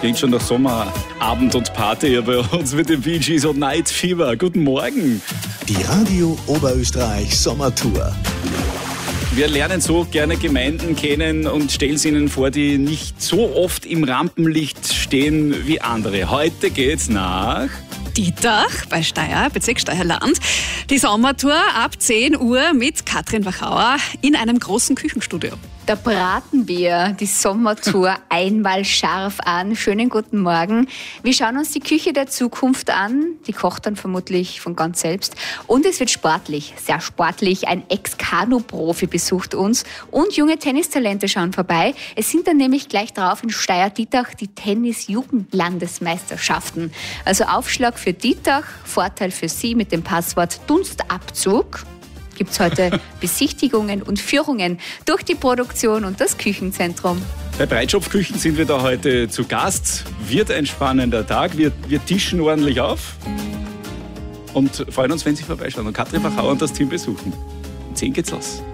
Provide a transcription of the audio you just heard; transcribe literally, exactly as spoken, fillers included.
Klingt schon nach Sommerabend und Party hier bei uns mit den Bee Gees und Night Fever. Guten Morgen. Die Radio Oberösterreich Sommertour. Wir lernen so gerne Gemeinden kennen und stellen sie ihnen vor, die nicht so oft im Rampenlicht stehen wie andere. Heute geht's nach Dietach bei Steyr, Bezirk Steyr-Land. Die Sommertour ab zehn Uhr mit Katrin Wachauer in einem großen Küchenstudio. Da braten wir die Sommertour einmal scharf an. Schönen guten Morgen. Wir schauen uns die Küche der Zukunft an. Die kocht dann vermutlich von ganz selbst. Und es wird sportlich, sehr sportlich. Ein Ex-Kanu-Profi besucht uns und junge Tennistalente schauen vorbei. Es sind dann nämlich gleich drauf in Steyr-Dietach die Tennis-Jugendlandesmeisterschaften. Also Aufschlag für Dietach, Vorteil für Sie mit dem Passwort Dunstabzug. Gibt es heute Besichtigungen und Führungen durch die Produktion und das Küchenzentrum. Bei Breitschopfküchen sind wir da heute zu Gast. Wird ein spannender Tag. Wir, wir tischen ordentlich auf und freuen uns, wenn Sie vorbeischauen und Katrin Wachauer und das Team besuchen. Um zehn geht's los.